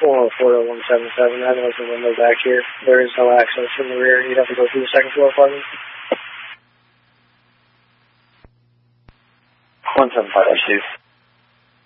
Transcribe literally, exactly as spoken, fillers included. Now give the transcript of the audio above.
four oh four oh one seven seven. I have an open window back here. There is no access from the rear. You'd have to go through the second floor apartment. one seven five two.